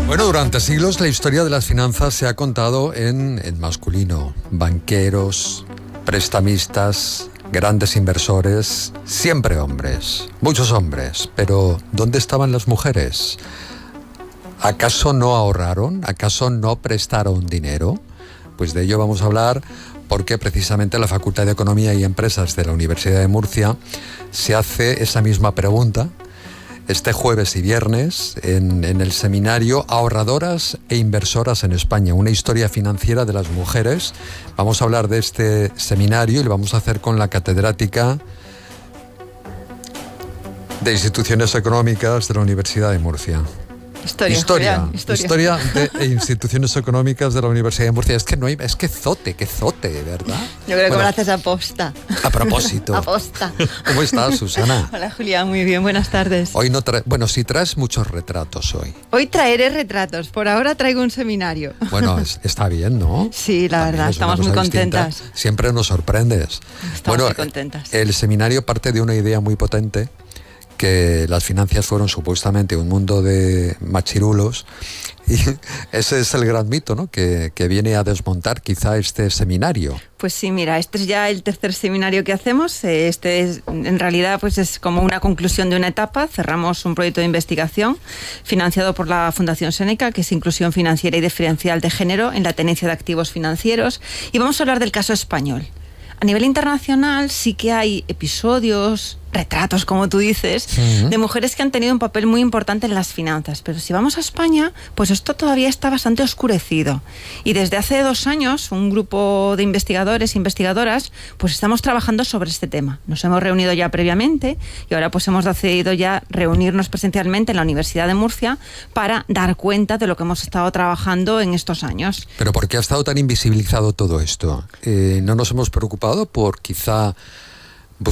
Bueno, durante siglos la historia de las finanzas se ha contado en masculino. Banqueros, prestamistas, grandes inversores, siempre hombres, muchos hombres. Pero ¿dónde estaban las mujeres? ¿Acaso no ahorraron? ¿Acaso no prestaron dinero? Pues de ello vamos a hablar porque precisamente la Facultad de Economía y Empresas de la Universidad de Murcia se hace esa misma pregunta este jueves y viernes en el seminario Ahorradoras e Inversoras en España, una historia financiera de las mujeres. Vamos a hablar de este seminario y lo vamos a hacer con la catedrática de Instituciones Económicas de la Universidad de Murcia. Historia de Instituciones Económicas de la Universidad de Murcia. Es que no hay, es que zote, ¿verdad? Yo creo que me lo haces aposta. A propósito. Aposta. ¿Cómo estás, Susana? Hola, Julián, muy bien, buenas tardes. Hoy no sí traes muchos retratos hoy. Hoy traeré retratos, por ahora traigo un seminario. Bueno, está bien, ¿no? Sí, la verdad, estamos muy contentas. Siempre nos sorprendes. Estamos muy contentas. El seminario parte de una idea muy potente, que las finanzas fueron supuestamente un mundo de machirulos, y ese es el gran mito, ¿no?, que viene a desmontar quizá este seminario. Pues sí, mira, este es ya el tercer seminario que hacemos. En realidad pues es como una conclusión de una etapa. Cerramos un proyecto de investigación financiado por la Fundación Seneca, que es Inclusión Financiera y Diferencial de Género en la Tenencia de Activos Financieros, y vamos a hablar del caso español. A nivel internacional sí que hay episodios, retratos, como tú dices, de mujeres que han tenido un papel muy importante en las finanzas. Pero si vamos a España, pues esto todavía está bastante oscurecido. Y desde hace 2 años, un grupo de investigadores e investigadoras, pues estamos trabajando sobre este tema. Nos hemos reunido ya previamente y ahora pues hemos decidido ya reunirnos presencialmente en la Universidad de Murcia para dar cuenta de lo que hemos estado trabajando en estos años. ¿Pero por qué ha estado tan invisibilizado todo esto? ¿No nos hemos preocupado por quizá